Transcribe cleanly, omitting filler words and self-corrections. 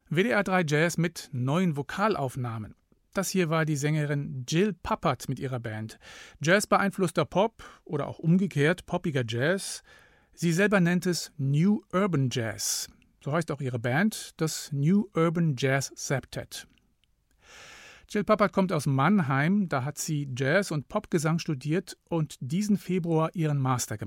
WDR 3 Jazz mit neuen Vokalaufnahmen. Das hier war die Sängerin Jill Pappert mit ihrer Band. Jazz beeinflusster Pop oder auch umgekehrt poppiger Jazz. Sie selber nennt es New Urban Jazz. So heißt auch ihre Band, das New Urban Jazz Septet. Jill Pappert kommt aus Mannheim, da hat sie Jazz und Popgesang studiert und diesen Februar ihren Master gemacht.